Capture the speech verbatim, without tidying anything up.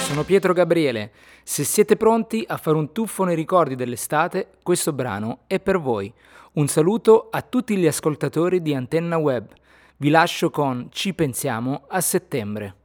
sono Pietro Gabriele. Se siete pronti a fare un tuffo nei ricordi dell'estate, questo brano è per voi. Un saluto a tutti gli ascoltatori di Antenna Web. Vi lascio con Ci pensiamo a settembre.